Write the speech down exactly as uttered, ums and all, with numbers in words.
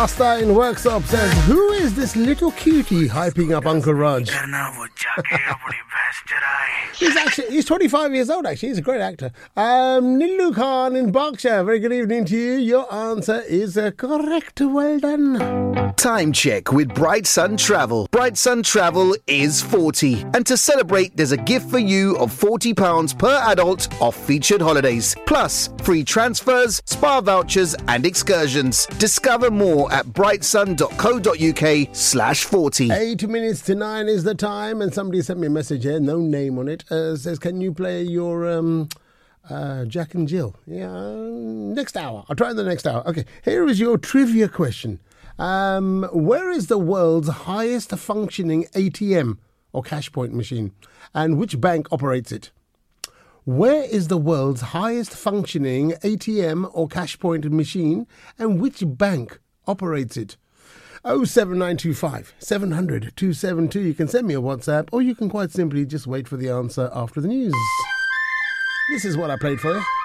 Rasta in Worksop says, who is this little cutie hyping up Uncle Raj? He's actually, he's twenty-five years old actually, he's a great actor. Um, Nilu Khan in Berkshire, very good evening to you. Your answer is uh, correct, well done. Time check with Bright Sun Travel. Bright Sun Travel is forty. And to celebrate, there's a gift for you of forty pounds per adult off featured holidays. Plus, free transfers, spa vouchers and excursions. Discover more at brightsun.co.uk slash 40. Eight minutes to nine is the time, and somebody sent me a message here, no name on it, uh, says, can you play your um, uh, Jack and Jill? Yeah, next hour. I'll try in the next hour. Okay, here is your trivia question. Um, where is the world's highest functioning A T M or cash point machine, and which bank operates it? Where is the world's highest functioning A T M or cash point machine, and which bank operates it? oh seven nine two five, seven hundred, two seven two. You can send me a WhatsApp, or you can quite simply just wait for the answer after the news. This is what I played for you.